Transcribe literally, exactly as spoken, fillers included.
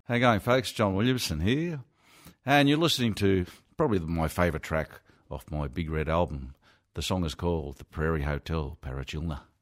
How you going, folks? John Williamson here. And you're listening to probably my favourite track off my Big Red album. The song is called The Prairie Hotel, Parachilna.